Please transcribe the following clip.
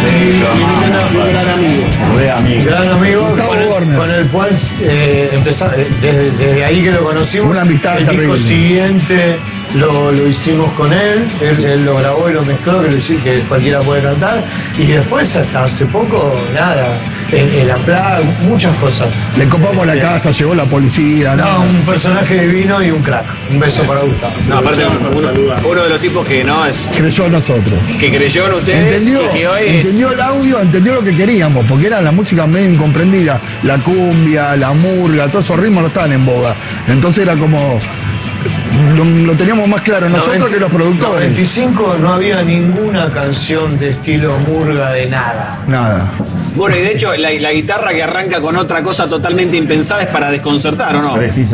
Sí, un gran amigo. Gran amigo con el cual empezamos, desde ahí que lo conocimos. Una amistad el terrible. disco siguiente lo hicimos con él lo grabó y lo mezcló, que cualquiera puede cantar, y después hasta hace poco, nada, en la plaza, muchas cosas. Le copamos la casa, llegó la policía. No, un personaje divino y un crack. Un beso para Gustavo. No, aparte uno de los tipos que no es. Creyó en nosotros. Que creyó en ustedes Entendió, y que hoy entendió el audio, entendió lo que queríamos, porque era la música medio incomprendida. La cumbia, la murga, todos esos ritmos no estaban en boga. Entonces era como. Lo teníamos más claro nosotros que los productores. En 95 no había ninguna canción de estilo murga de nada. Nada. Bueno, y de hecho la guitarra que arranca con otra cosa totalmente impensada es para desconcertar, ¿o no?